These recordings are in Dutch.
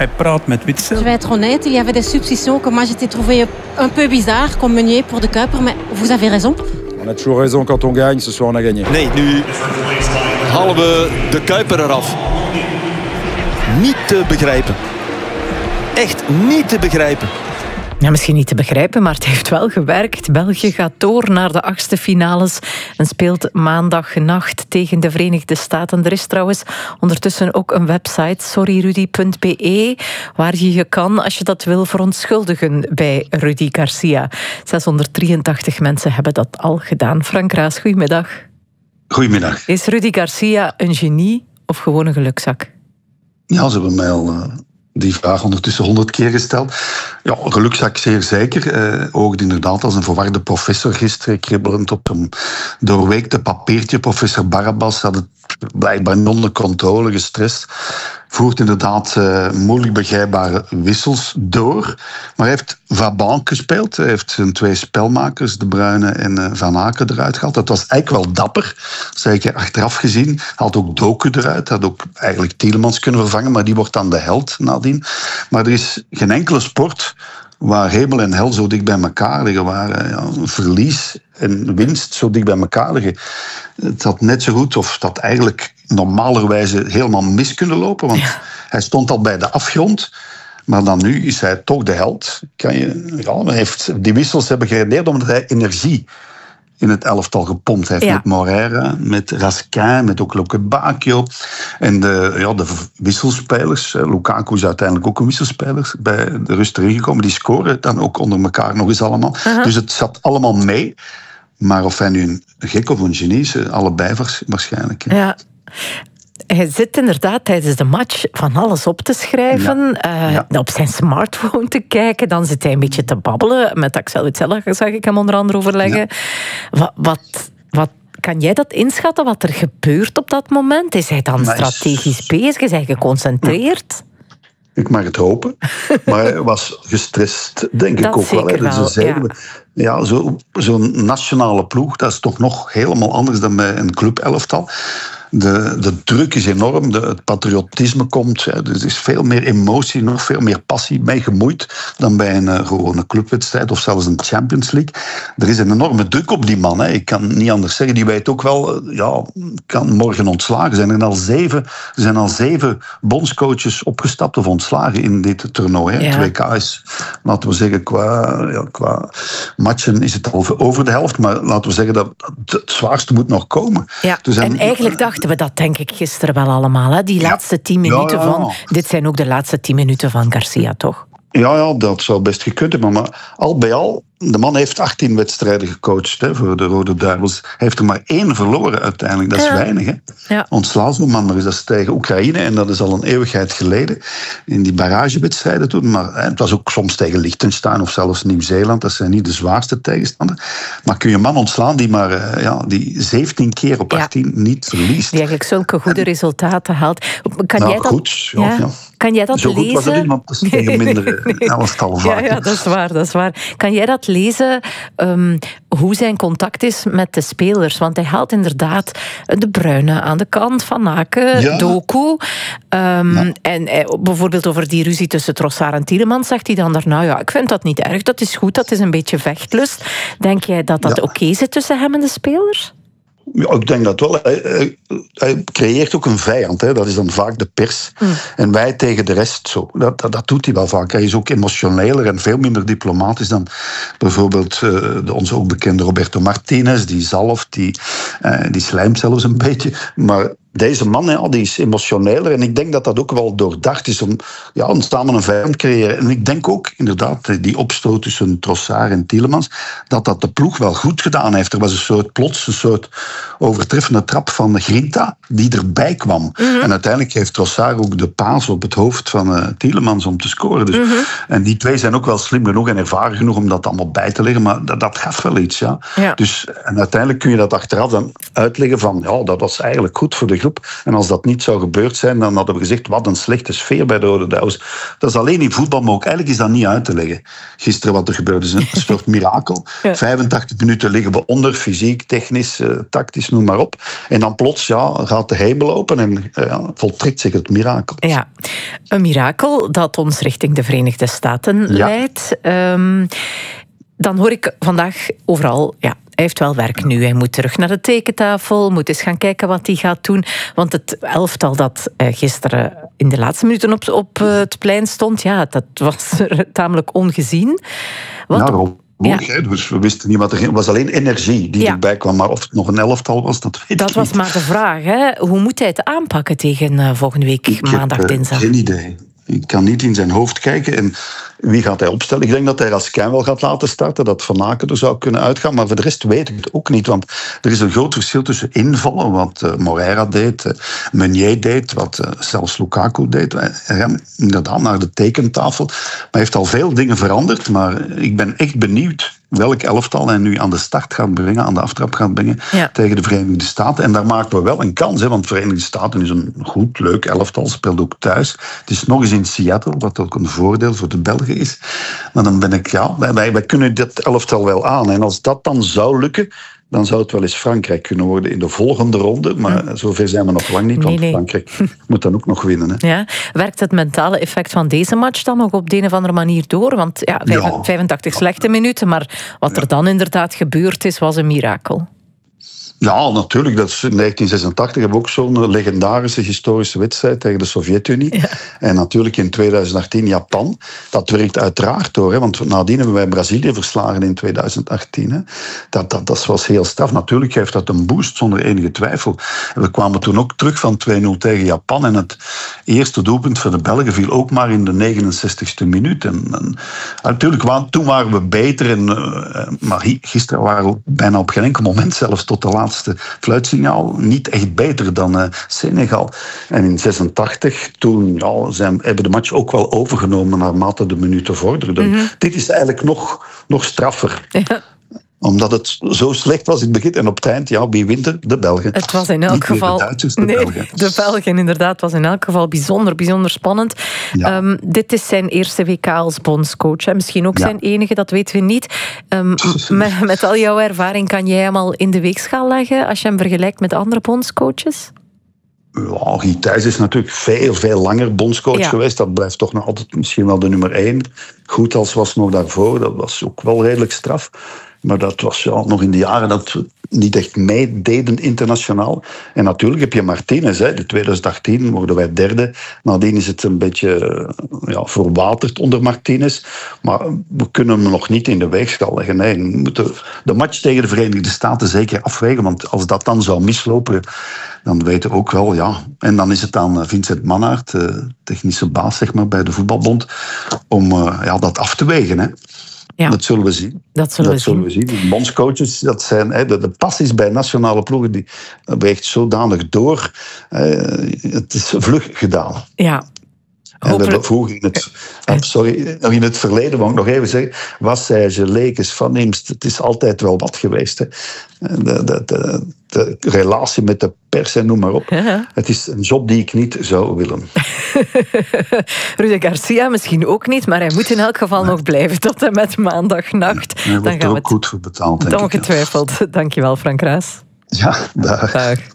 Hij praat met Witsel. Je vais être honnête, il y avait des substitutions que moi j'étais trouvé un peu bizarre comme Meunier pour de Kuiper, mais vous avez raison. On a toujours raison quand on gagne, ce soir on a gagné. Nee, nu halen we de Kuiper eraf. Niet te begrijpen. Echt niet te begrijpen. Ja, misschien niet te begrijpen, maar het heeft wel gewerkt. België gaat door naar de 8e finales en speelt maandagnacht tegen de Verenigde Staten. Er is trouwens ondertussen ook een website, sorryrudy.be, waar je je kan, als je dat wil, verontschuldigen bij Rudy Garcia. 683 mensen hebben dat al gedaan. Frank Raas, goedemiddag. Goedemiddag. Is Rudy Garcia een genie of gewoon een gelukzak? Ja, ze hebben mij al die vraag ondertussen 100 keer gesteld. Ja, gelukzak zeer zeker. Oogde inderdaad als een verwarde professor gisteren, kribbelend op een doorweekte papiertje. Professor Barabbas had het blijkbaar niet onder controle, gestrest. Voert inderdaad moeilijk begrijpbare wissels door. Maar hij heeft Vabank gespeeld. Hij heeft zijn 2 spelmakers, De Bruyne en Van Aken, eruit gehaald. Dat was eigenlijk wel dapper. Zeker achteraf gezien. Hij had ook Doku eruit. Hij had ook eigenlijk Tielemans kunnen vervangen. Maar die wordt dan de held nadien. Maar er is geen enkele sport waar hemel en hel zo dicht bij elkaar liggen. Waar verlies en winst zo dicht bij elkaar liggen. Het had net zo goed, of dat eigenlijk normalerwijze helemaal mis kunnen lopen. Want hij stond al bij de afgrond. Maar dan nu is hij toch de held. Die wissels hebben gerendeerd omdat hij energie in het elftal gepompt heeft. Met Moreira, met Raskin, met ook Luke Bacchio. En de wisselspelers. Lukaku is uiteindelijk ook een wisselspeler. Bij de rust erin gekomen. Die scoren dan ook onder elkaar nog eens allemaal. Dus het zat allemaal mee. Maar of hij nu een gek of een genie is, allebei waarschijnlijk. Ja. Hij zit inderdaad tijdens de match van alles op te schrijven, op zijn smartphone te kijken. Dan zit hij een beetje te babbelen. Met Axel Witsel zag ik hem onder andere overleggen. Ja. Wat kan jij dat inschatten, wat er gebeurt op dat moment? Is hij dan strategisch bezig? Is hij geconcentreerd? Ik mag het hopen. Maar hij was gestrest, denk ik ook wel. Dus zo'n nationale ploeg, dat is toch nog helemaal anders dan bij een clubelftal. De druk is enorm, het patriotisme komt. Dus er is veel meer emotie, nog veel meer passie mee gemoeid dan bij een gewone clubwedstrijd of zelfs een Champions League. Er is een enorme druk op die man. Hè. Ik kan niet anders zeggen. Die weet ook wel, kan morgen ontslagen zijn. Er zijn al 7 bondscoaches opgestapt of ontslagen in dit toernooi. Hè. Het WK is, laten we zeggen, qua matchen is het al over de helft. Maar laten we zeggen dat het zwaarste moet nog komen. Ja, dus en eigenlijk dachten we dat, denk ik, gisteren wel allemaal. Hè? Die laatste 10 minuten van... Dit zijn ook de laatste 10 minuten van Garcia, toch? Ja, dat zou best gekund hebben. Maar al bij al, de man heeft 18 wedstrijden gecoacht voor de Rode Duivels. Hij heeft er maar 1 verloren uiteindelijk. Dat is weinig. Hè? Ja. Ontslaat zo'n man, maar is dat tegen Oekraïne. En dat is al een eeuwigheid geleden. In die barragewedstrijden toen. Maar het was ook soms tegen Liechtenstein of zelfs Nieuw-Zeeland. Dat zijn niet de zwaarste tegenstanders. Maar kun je een man ontslaan die 17 keer op 18 niet verliest. Die eigenlijk zulke goede resultaten haalt. Kan jij dat... Goed, Kan jij dat zo lezen? Goed was het niet, want het is tegen mindere elftal vaak. Ja, dat is waar. Kan jij dat lezen, hoe zijn contact is met de spelers? Want hij haalt inderdaad De Bruyne aan de kant, Van Aken, Doku. En bijvoorbeeld over die ruzie tussen Trossard en Tielemans zegt hij dan daarna, ik vind dat niet erg, dat is goed, dat is een beetje vechtlust. Denk jij dat dat oké zit tussen hem en de spelers? Ja, ik denk dat wel. Hij creëert ook een vijand. Hè. Dat is dan vaak de pers. En wij tegen de rest zo. Dat doet hij wel vaak. Hij is ook emotioneler en veel minder diplomatisch dan bijvoorbeeld de onze ook bekende Roberto Martinez. Die zalft, die slijmt zelfs een beetje. Maar deze man, die is emotioneler. En ik denk dat dat ook wel doordacht is om samen een vijand te creëren. En ik denk ook, inderdaad, die opstoot tussen Trossard en Tielemans, dat de ploeg wel goed gedaan heeft. Er was een soort overtreffende trap van Grinta die erbij kwam. En uiteindelijk heeft Trossard ook de paas op het hoofd van Tielemans om te scoren. Dus, en die 2 zijn ook wel slim genoeg en ervaren genoeg om dat allemaal bij te leggen. Maar dat gaf wel iets, ja. Dus, en uiteindelijk kun je dat achteraf dan uitleggen van, dat was eigenlijk goed voor de groep. En als dat niet zou gebeurd zijn, dan hadden we gezegd, wat een slechte sfeer bij de Rode Duivels. Dat is alleen in voetbal, maar ook eigenlijk is dat niet uit te leggen. Gisteren wat er gebeurde is een soort mirakel. 85 minuten liggen we onder, fysiek, technisch, tactisch, noem maar op. En dan plots gaat de hemel open en voltrekt zich het mirakel. Ja, een mirakel dat ons richting de Verenigde Staten leidt. Dan hoor ik vandaag overal, hij heeft wel werk nu. Hij moet terug naar de tekentafel, moet eens gaan kijken wat hij gaat doen. Want het elftal dat gisteren in de laatste minuten op het plein stond, dat was tamelijk ongezien. Dus we wisten niet wat er ging. Het was alleen energie die erbij kwam. Maar of het nog een elftal was, dat weet ik niet. Dat was maar de vraag. Hè? Hoe moet hij het aanpakken tegen volgende week, maandag, dinsdag? Geen idee. Ik kan niet in zijn hoofd kijken. En wie gaat hij opstellen? Ik denk dat hij Raskin wel gaat laten starten. Dat Van Aken er zou kunnen uitgaan. Maar voor de rest weet ik het ook niet. Want er is een groot verschil tussen invallen. Wat Moreira deed. Meunier deed. Wat zelfs Lukaku deed. Inderdaad naar de tekentafel. Maar hij heeft al veel dingen veranderd. Maar ik ben echt benieuwd welk elftal hij nu aan de start gaat brengen, aan de aftrap gaat brengen tegen de Verenigde Staten. En daar maken we wel een kans, want de Verenigde Staten is een goed, leuk elftal, speelt ook thuis. Het is nog eens in Seattle, wat ook een voordeel voor de Belgen is. Maar dan ben ik, wij kunnen dit elftal wel aan. En als dat dan zou lukken, dan zou het wel eens Frankrijk kunnen worden in de volgende ronde. Maar zover zijn we nog lang niet, want Frankrijk moet dan ook nog winnen. Hè. Ja. Werkt het mentale effect van deze match dan nog op de een of andere manier door? Want 85 slechte minuten, maar wat er dan inderdaad gebeurd is, was een mirakel. Ja, natuurlijk. Dat is in 1986 hebben we ook zo'n legendarische historische wedstrijd tegen de Sovjet-Unie. Ja. En natuurlijk in 2018 Japan. Dat werkt uiteraard door, want nadien hebben wij Brazilië verslagen in 2018. Hè. Dat was heel straf. Natuurlijk geeft dat een boost, zonder enige twijfel. En we kwamen toen ook terug van 2-0 tegen Japan. En het eerste doelpunt voor de Belgen viel ook maar in de 69ste minuut. En natuurlijk, toen waren we beter. Maar gisteren waren we bijna op geen enkel moment, zelfs tot de laatste fluitsignaal, niet echt beter dan Senegal. En in 86, toen hebben de match ook wel overgenomen naarmate de minuten vorderden. Mm-hmm. Dit is eigenlijk nog straffer. Ja. Omdat het zo slecht was in het begin. En op het eind, wie wint er? De Belgen. Het was in elk geval... de Belgen, inderdaad. Het was in elk geval bijzonder, bijzonder spannend. Ja. Dit is zijn eerste WK als bondscoach. Hè. Misschien ook zijn enige, dat weten we niet. Met al jouw ervaring, kan jij hem al in de weegschaal leggen als je hem vergelijkt met andere bondscoaches? Ja, Guy Thijs is natuurlijk veel langer bondscoach geweest. Dat blijft toch nog altijd misschien wel de nummer 1. Goed als was nog daarvoor. Dat was ook wel redelijk straf. Maar dat was nog in de jaren dat we niet echt meededen internationaal. En natuurlijk heb je Martinez. In 2018 worden wij derde. Nadien is het een beetje verwaterd onder Martinez. Maar we kunnen hem nog niet in de weegschaal leggen. Nee, we moeten de match tegen de Verenigde Staten zeker afwegen. Want als dat dan zou mislopen, dan weten we ook wel, En dan is het aan Vincent Mannaert, technische baas bij de voetbalbond, om dat af te wegen. Hè. Ja. Dat zullen we zien. Dat zullen we zien. De bondscoaches, dat zijn de passies bij nationale ploegen, die weegt zodanig door. Het is vlug gedaan. Ja. En vroeger in het verleden, wou ik nog even zeggen, Wassage, Lekes, Van Imst, het is altijd wel wat geweest. Hè. De relatie met de pers en noem maar op. Ja. Het is een job die ik niet zou willen. Rudy Garcia misschien ook niet, maar hij moet in elk geval nog blijven tot en met maandagnacht. Hij wordt er ook goed voor betaald, denk ik. Ongetwijfeld. Dankjewel, Frank Raas. Ja, dag.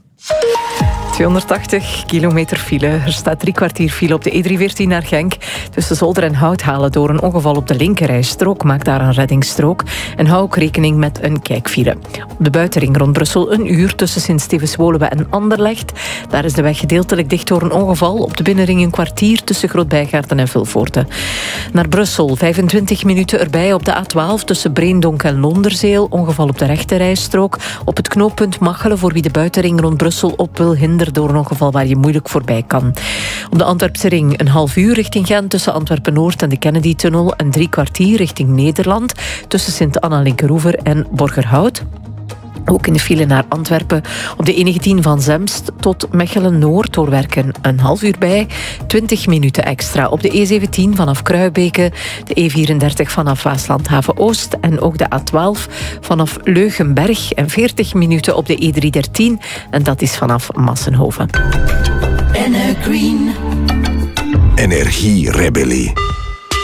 280 kilometer file. Er staat 3 kwartier file op de E314 naar Genk. Tussen Zolder en Houthalen door een ongeval op de linkerrijstrook. Maak daar een reddingsstrook. En hou ook rekening met een kijkfile. Op de buitenring rond Brussel 1 uur tussen Sint-Stevens-Woluwe en Anderlecht. Daar is de weg gedeeltelijk dicht door een ongeval. Op de binnenring een kwartier tussen Groot-Bijgaarden en Vilvoorde. Naar Brussel 25 minuten erbij op de A12 tussen Breendonk en Londerzeel. Ongeval op de rechterrijstrook. Op het knooppunt Machelen voor wie de buitenring rond Brussel op wil hinderen door een ongeval waar je moeilijk voorbij kan. Op de Antwerpse ring een half uur richting Gent tussen Antwerpen-Noord en de Kennedy-tunnel en 3 kwartier richting Nederland tussen Sint-Anna-Linkeroever en Borgerhout. Ook in de file naar Antwerpen op de E19 van Zemst tot Mechelen-Noord doorwerken een half uur bij. 20 minuten extra op de E17 vanaf Kruibeke, de E34 vanaf Waasland-Haven-Oost en ook de A12 vanaf Leugenberg en 40 minuten op de E313 en dat is vanaf Massenhoven. Energierebellie.